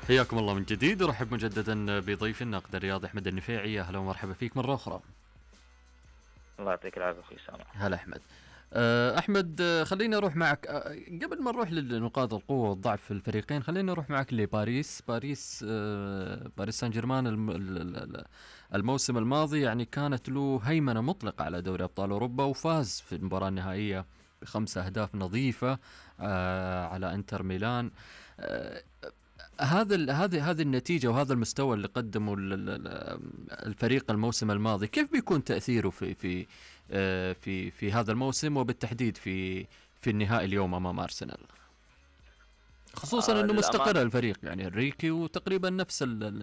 حياكم الله من جديد، ورحب مجددا بضيف الناقد الرياضي أحمد النفيعي. أهلا ومرحبا فيك مرة أخرى. الله يعطيك العافية أخوي سامع. هلا أحمد. أحمد، خلينا نروح معك. قبل ما نروح لنقاط القوة والضعف في الفريقين، خلينا نروح معك لباريس. باريس سان جيرمان الموسم الماضي يعني كانت له هيمنة مطلقة على دوري أبطال أوروبا، وفاز في المباراة النهائية ب5 أهداف نظيفة على انتر ميلان. آه، هذه النتيجة وهذا المستوى اللي قدمه الفريق الموسم الماضي، كيف بيكون تأثيره في هذا الموسم، وبالتحديد في النهائي اليوم أمام أرسنال، خصوصا أنه مستقر للأمانة الفريق، يعني الريكي وتقريبا